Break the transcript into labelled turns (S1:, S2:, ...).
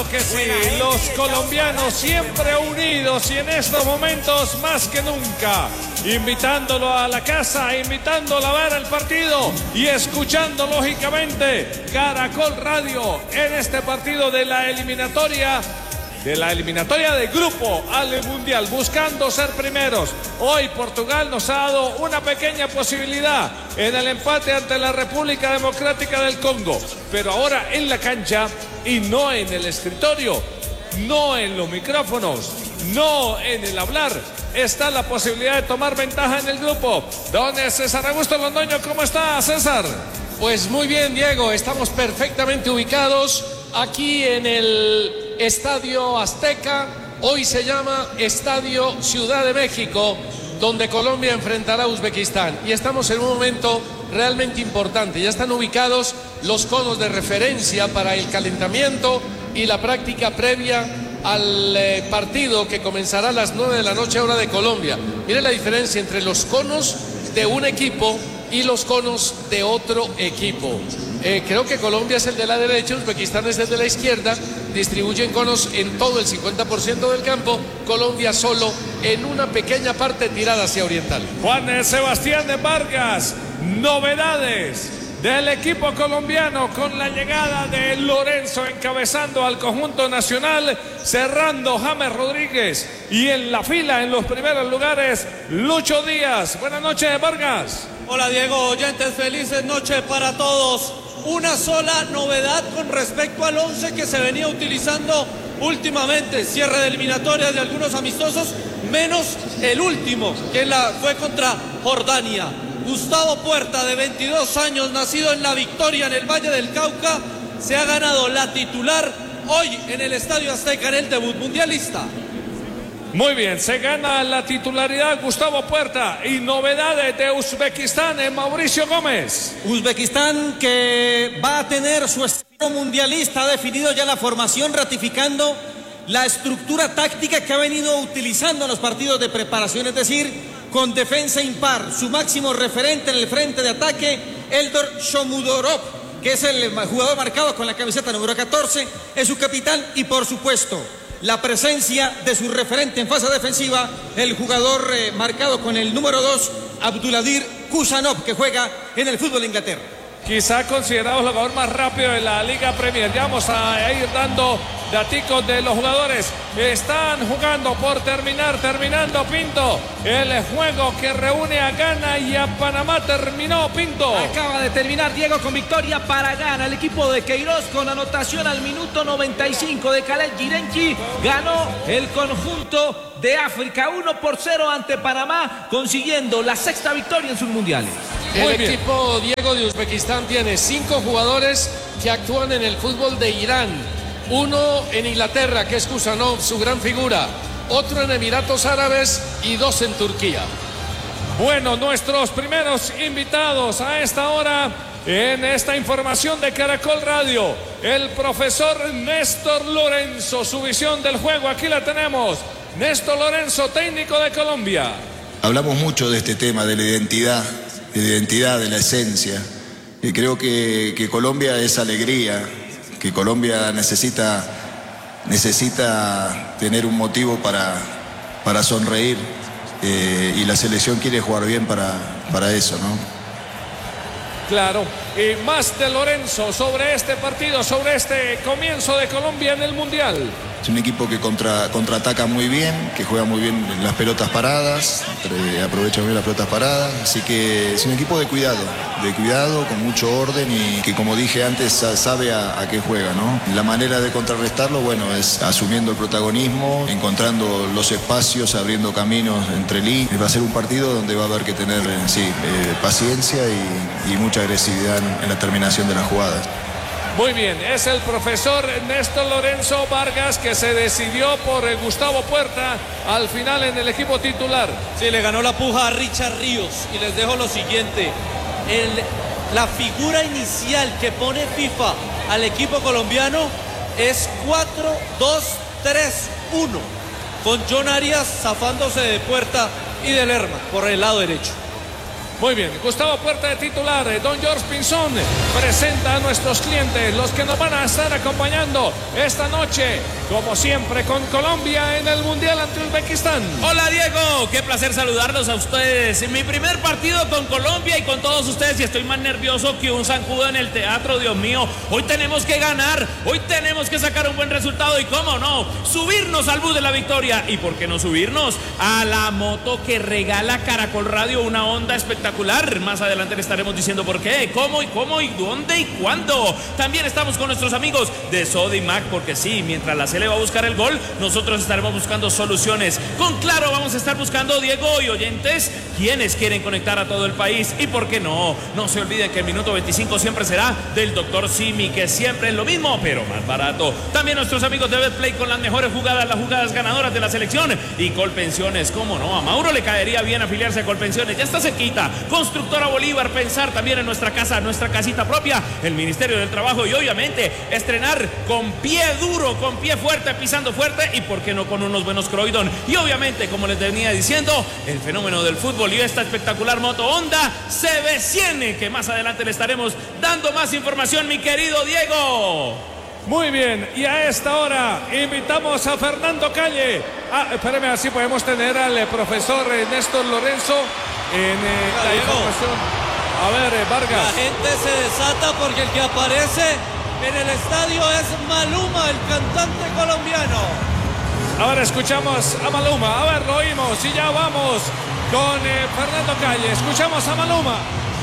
S1: Claro que sí, los colombianos siempre unidos y en estos momentos más que nunca, invitándolo a la casa, invitándolo a ver el partido y escuchando lógicamente Caracol Radio en este partido de la eliminatoria de grupo al Mundial, buscando ser primeros. Hoy Portugal nos ha dado una pequeña posibilidad en el empate ante la República Democrática del Congo, pero ahora en la cancha y no en el escritorio, no en los micrófonos, no en el hablar, está la posibilidad de tomar ventaja en el grupo. Don César Augusto Londoño, ¿cómo está, César?
S2: Pues muy bien, Diego, estamos perfectamente ubicados aquí en el Estadio Azteca. Hoy se llama Estadio Ciudad de México, donde Colombia enfrentará a Uzbekistán. Y estamos en un momento realmente importante. Ya están ubicados los conos de referencia para el calentamiento y la práctica previa al partido que comenzará a las 9 de la noche hora de Colombia. Mire la diferencia entre los conos de un equipo y los conos de otro equipo. Creo que Colombia es el de la derecha, Uzbekistán es el de la izquierda. Distribuyen conos en todo el 50% del campo. Colombia solo en una pequeña parte tirada hacia oriental.
S1: Juan Sebastián de Vargas, novedades del equipo colombiano con la llegada de Lorenzo encabezando al conjunto nacional, cerrando James Rodríguez y en la fila en los primeros lugares Lucho Díaz. Buenas noches, Vargas.
S3: Hola Diego, oyentes, felices noches para todos. Una sola novedad con respecto al 11 que se venía utilizando últimamente, cierre de eliminatorias de algunos amistosos, menos el último, que fue contra Jordania. Gustavo Puerta, de 22 años, nacido en La Victoria, en el Valle del Cauca, se ha ganado la titular hoy en el Estadio Azteca en el debut mundialista.
S1: Muy bien, se gana la titularidad Gustavo Puerta. Y novedades de Uzbekistán en Mauricio Gómez.
S4: Uzbekistán que va a tener su estilo mundialista, ha definido ya la formación, ratificando la estructura táctica que ha venido utilizando en los partidos de preparación, es decir, con defensa impar. Su máximo referente en el frente de ataque, Eldor Shomurodov, que es el jugador marcado con la camiseta número 14, es su capitán, y por supuesto la presencia de su referente en fase defensiva, el jugador marcado con el número 2, Abduladir Kusanov, que juega en el fútbol de Inglaterra.
S1: Quizá considerado el jugador más rápido de la Liga Premier. Ya vamos a ir dando daticos de los jugadores. Están jugando por terminando Pinto. El juego que reúne a Ghana y a Panamá terminó, Pinto.
S5: Acaba de terminar, Diego, con victoria para Ghana. El equipo de Queiroz con anotación al minuto 95 de Khaled Girenchi. Ganó el conjunto de África 1-0 ante Panamá, consiguiendo la sexta victoria en sus mundiales.
S2: El equipo, Diego, de Uzbekistán tiene 5 jugadores que actúan en el fútbol de Irán. Uno en Inglaterra, que es Kusanov, su gran figura. Otro en Emiratos Árabes y 2 en Turquía.
S1: Bueno, nuestros primeros invitados a esta hora en esta información de Caracol Radio. El profesor Néstor Lorenzo, su visión del juego, aquí la tenemos. Néstor Lorenzo, técnico de Colombia.
S6: Hablamos mucho de este tema, de la identidad, de la esencia. Y creo que Colombia es alegría, que Colombia necesita tener un motivo para sonreír, y la selección quiere jugar bien para eso, ¿no?
S1: Claro, y más de Lorenzo sobre este partido, sobre este comienzo de Colombia en el Mundial.
S6: Es un equipo que contraataca muy bien, que juega muy bien las pelotas paradas, aprovecha muy bien las pelotas paradas, así que es un equipo de cuidado, con mucho orden y que, como dije antes, sabe a qué juega, ¿no? La manera de contrarrestarlo, bueno, es asumiendo el protagonismo, encontrando los espacios, abriendo caminos entre líneas. Va a ser un partido donde va a haber que tener, paciencia y mucha agresividad en la terminación de las jugadas.
S1: Muy bien, es el profesor Néstor Lorenzo Vargas, que se decidió por Gustavo Puerta al final en el equipo titular.
S3: Sí, le ganó la puja a Richard Ríos. Y les dejo lo siguiente: la figura inicial que pone FIFA al equipo colombiano es 4-2-3-1, con John Arias zafándose de Puerta y de Lerma por el lado derecho.
S1: Muy bien, Gustavo Puerta de titular, don George Pinzón presenta a nuestros clientes, los que nos van a estar acompañando esta noche, como siempre, con Colombia en el Mundial ante Uzbekistán.
S7: Hola Diego, qué placer saludarlos a ustedes. En mi primer partido con Colombia y con todos ustedes, y estoy más nervioso que un zancudo en el teatro, Dios mío. Hoy tenemos que ganar, hoy tenemos que sacar un buen resultado y cómo no, subirnos al bus de la victoria. ¿Y por qué no subirnos a la moto que regala Caracol Radio, una onda espectacular? Más adelante le estaremos diciendo por qué, cómo y dónde y cuándo. También estamos con nuestros amigos de Sodimac, porque sí, mientras la Sele va a buscar el gol, nosotros estaremos buscando soluciones. Con Claro vamos a estar buscando, Diego y oyentes, quienes quieren conectar a todo el país. Y por qué no se olviden que el minuto 25 siempre será del Dr. Simi, que siempre es lo mismo, pero más barato. También nuestros amigos de Betplay con las mejores jugadas, las jugadas ganadoras de la selección. Y Colpensiones, cómo no, a Mauro le caería bien afiliarse a Colpensiones, ya está cerquita. Constructora Bolívar, pensar también en nuestra casa, nuestra casita propia, el Ministerio del Trabajo, y obviamente estrenar con pie duro, con pie fuerte, pisando fuerte, y por qué no con unos buenos Croydon. Y obviamente, como les venía diciendo, el fenómeno del fútbol y esta espectacular moto Honda CB100, que más adelante le estaremos dando más información, mi querido Diego.
S1: Muy bien, y a esta hora invitamos a Fernando Calle. Espérame, así podemos tener al profesor Néstor Lorenzo en la información. A ver, Vargas.
S3: La gente se desata porque el que aparece en el estadio es Maluma, el cantante colombiano.
S1: Ahora escuchamos a Maluma. A ver, lo oímos y ya vamos con Fernando Calle. Escuchamos a Maluma.